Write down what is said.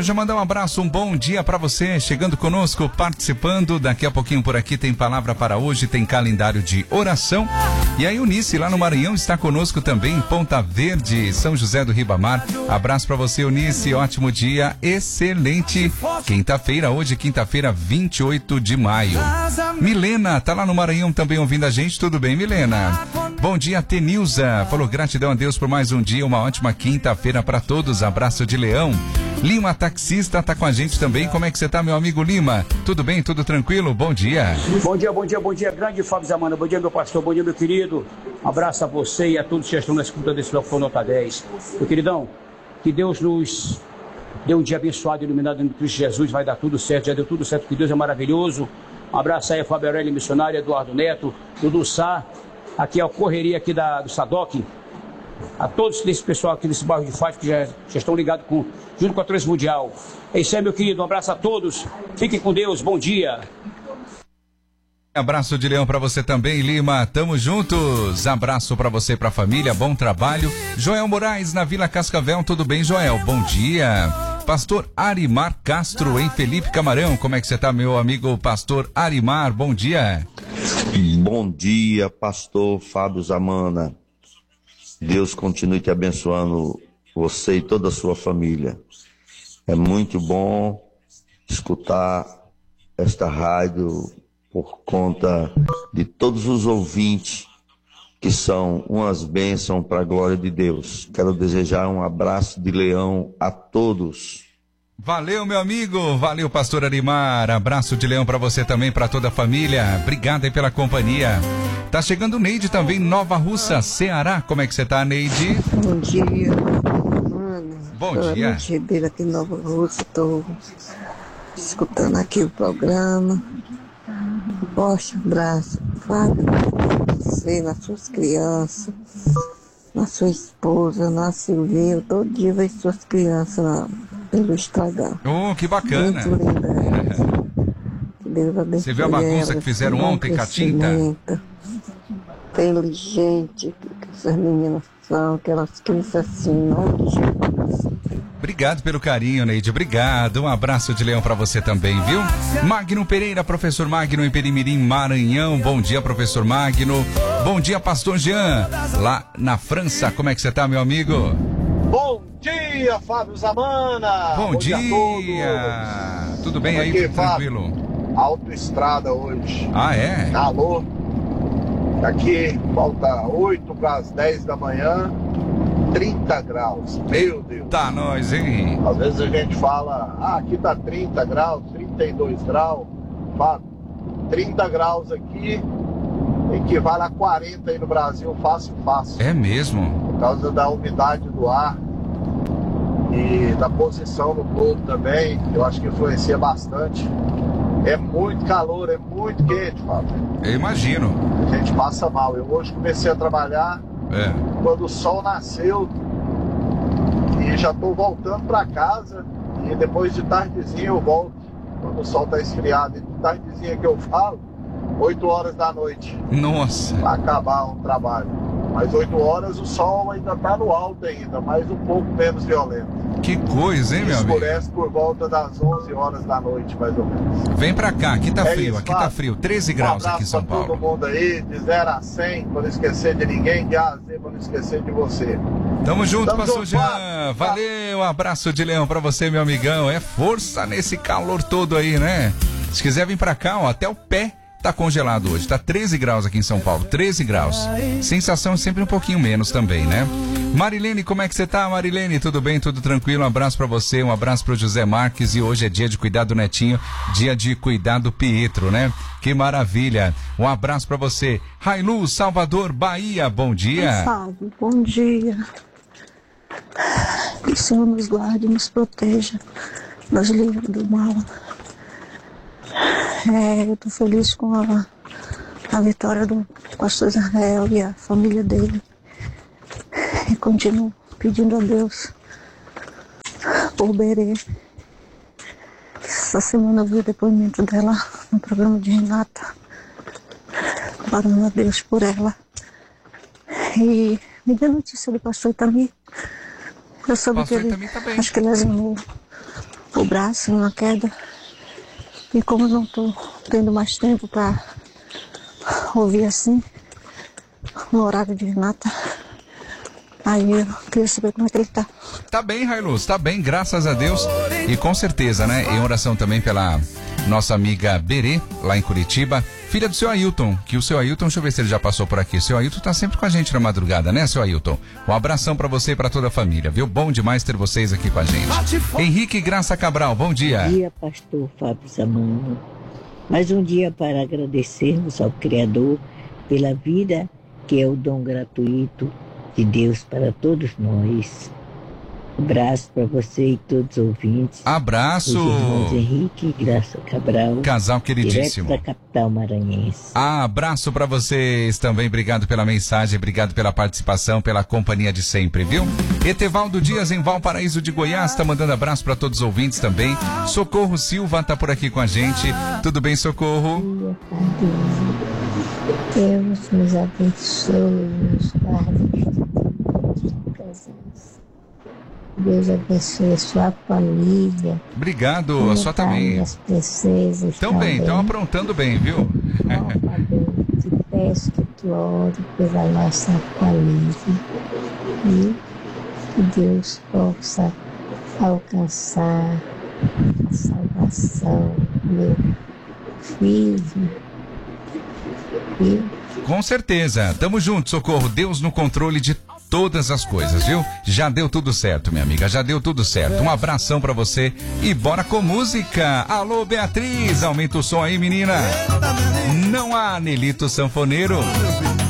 Quero já mandar um abraço, um bom dia para você, chegando conosco, participando. Daqui a pouquinho por aqui tem palavra para hoje, tem calendário de oração. E a Eunice, lá no Maranhão, está conosco também em Ponta Verde, São José do Ribamar. Abraço para você, Eunice, ótimo dia, excelente quinta-feira, hoje quinta-feira, 28 de maio. Milena, tá lá no Maranhão também ouvindo a gente, tudo bem, Milena? Bom dia, Tenilza, falou gratidão a Deus por mais um dia, uma ótima quinta-feira para todos, abraço de Leão. Lima, taxista, tá com a gente também, como é que você tá, meu amigo Lima? Tudo bem, tudo tranquilo? Bom dia. Bom dia, grande Fábio Zamana, bom dia, meu pastor, bom dia, meu querido, abraço a você e a todos que estão na escuta desse Locutor Nota 10. Meu queridão, que Deus nos dê um dia abençoado, iluminado em Cristo Jesus, vai dar tudo certo, já deu tudo certo, que Deus é maravilhoso. Um abraço aí a Fábio Aurélio, missionário, Eduardo Neto, Dudu Sá, aqui é a correria aqui do Sadoc, a todos desse pessoal aqui desse bairro de Fátima que já estão ligados junto com a Transmundial. É isso aí, meu querido, um abraço a todos, fiquem com Deus, bom dia. Abraço de Leão pra você também, Lima, tamo juntos, abraço pra você e pra família, bom trabalho. Joel Moraes, na Vila Cascavel, tudo bem, Joel? Bom dia. Pastor Arimar Castro, em Felipe Camarão, como é que você tá, meu amigo Pastor Arimar? Bom dia. Bom dia, pastor Fábio Zamana. Deus continue te abençoando, você e toda a sua família. É muito bom escutar esta rádio por conta de todos os ouvintes que são umas bênçãos para a glória de Deus. Quero desejar um abraço de Leão a todos. Valeu, meu amigo, valeu, pastor Arimar, abraço de Leão para você também, para toda a família, obrigado aí pela companhia. Tá chegando o Neide também, Nova Russa, Ceará, como é que você tá, Neide? Bom dia, mano. Bom dia. Neide Ribeiro aqui em Nova Russa, tô escutando aqui o programa. Poxa, abraço, Fábio, você, nas suas crianças, na sua esposa, na Silvia, todo dia vejo suas crianças pelo Instagram. Oh, que bacana. Muito linda. Que Deus abençoe. Você viu a bagunça que fizeram ontem com a tinta? Inteligente, que essas meninas são, aquelas crianças assim, não de Jesus. Obrigado pelo carinho, Neide, obrigado, um abraço de Leão pra você também, viu? Magno Pereira, professor Magno em Perimirim, Maranhão, bom dia, professor Magno. Bom dia, pastor Jean, lá na França, como é que você tá, meu amigo? Bom dia, Fábio Zamana. Bom dia a todos. Tudo bem aí, tranquilo? Fábio, autoestrada hoje. Ah, é? Calor. Aqui falta 8 para as 10 da manhã, 30 graus. Meu Deus. Tá nós, hein? Às vezes a gente fala, aqui tá 30 graus, 32 graus. Fábio, 30 graus aqui equivale a 40 aí no Brasil, fácil. É mesmo? Por causa da umidade do ar e da posição no globo também, eu acho que influencia bastante. É muito calor, é muito quente, Fábio. Eu imagino. A gente passa mal. Eu hoje comecei a trabalhar quando o sol nasceu e já estou voltando para casa e depois de tardezinha eu volto, quando o sol está esfriado. E de tardezinha que eu falo, 8 horas da noite. Nossa. Para acabar o trabalho. Mas 8 horas o sol ainda está no alto ainda, mas um pouco menos violento. Que coisa, hein, meu amigo? Escurece por volta das 11 horas da noite, mais ou menos. Vem pra cá, aqui tá frio, isso, aqui tá frio, 13 graus aqui em São Paulo. Todo mundo aí, de 0 a 100, pra não esquecer de ninguém, de A a Z, pra não esquecer de você. Tamo junto, pastor Jean. Valeu, um abraço de Leão pra você, meu amigão. É força nesse calor todo aí, né? Se quiser vir pra cá, ó, até o pé tá congelado hoje, tá 13 graus aqui em São Paulo, 13 graus. Sensação é sempre um pouquinho menos também, né? Marilene, como é que você tá, Marilene? Tudo bem, tudo tranquilo? Um abraço pra você, um abraço pro José Marques, e hoje é dia de cuidar do netinho, dia de cuidar do Pietro, né? Que maravilha. Um abraço pra você. Railu, Salvador, Bahia, bom dia. Fábio, bom dia. Que o Senhor nos guarde e nos proteja, nos livre do mal. Eu tô feliz com a vitória do pastor Israel e a família dele. E continuo pedindo a Deus por Berê. Essa semana eu vi o depoimento dela no programa de Renata. Parando a Deus por ela. E me dê notícia do pastor Itami. Eu soube que ele, acho que ele examinou o braço numa queda. E como eu não estou tendo mais tempo para ouvir assim, no horário de Renata, aí eu queria saber como é que ele tá. Tá bem, Railuz, tá bem, graças a Deus. E com certeza, né? Em oração também pela nossa amiga Berê, lá em Curitiba, filha do seu Ailton, que o seu Ailton, deixa eu ver se ele já passou por aqui. O seu Ailton tá sempre com a gente na madrugada, né, seu Ailton? Um abração pra você e pra toda a família, viu? Bom demais ter vocês aqui com a gente. Henrique Graça Cabral, bom dia. Bom dia, pastor Fábio Zamano. Mais um dia para agradecermos ao Criador pela vida, que é o dom gratuito de Deus para todos nós. Abraço para você e todos os ouvintes. Abraço. Os irmãos Henrique e Graça Cabral. Casal queridíssimo. Direto da capital maranhense. Abraço para vocês também. Obrigado pela mensagem, obrigado pela participação, pela companhia de sempre, viu? Etevaldo Dias em Valparaíso de Goiás tá mandando abraço para todos os ouvintes também. Socorro Silva tá por aqui com a gente. Tudo bem, Socorro? Deus nos abençoe, nos guarde de presença. Deus abençoe a sua família. Obrigado, a sua também. As princesas também. Estão aprontando bem, viu? Te peço que tu ore pela nossa família e que Deus possa alcançar a salvação do meu filho. Com certeza, tamo junto, Socorro. Deus no controle de todas as coisas, viu? Já deu tudo certo, minha amiga, já deu tudo certo. Um abração pra você e bora com música. Alô, Beatriz, aumenta o som aí, menina. Não há Nelito Sanfoneiro.